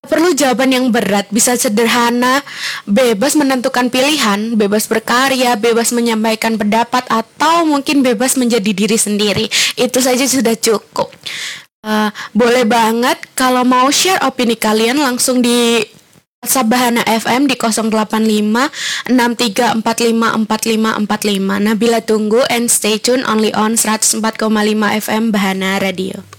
Perlu jawaban yang berat, bisa sederhana, bebas menentukan pilihan, bebas berkarya, bebas menyampaikan pendapat, atau mungkin bebas menjadi diri sendiri. Itu saja sudah cukup. Boleh banget kalau mau share opini kalian langsung di WhatsApp Bahana FM di 085 63454545. Nabila tunggu and stay tune only on 104,5 FM Bahana Radio.